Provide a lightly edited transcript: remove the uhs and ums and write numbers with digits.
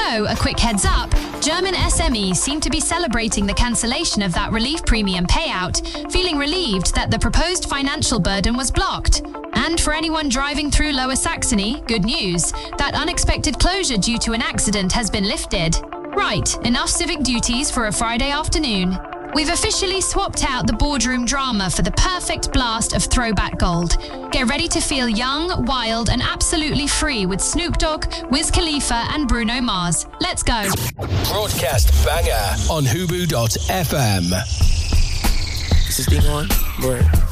So, a quick heads up, German SMEs seem to be celebrating the cancellation of that relief premium payout, feeling relieved that the proposed financial burden was blocked. And for anyone driving through Lower Saxony, good news, that unexpected closure due to an accident has been lifted. Right, enough civic duties for a Friday afternoon. We've officially swapped out the boardroom drama for the perfect blast of throwback gold. Get ready to feel young, wild, and absolutely free with Snoop Dogg, Wiz Khalifa, and Bruno Mars. Let's go. Broadcast banger on Hubu.fm. Is this thing on? Word.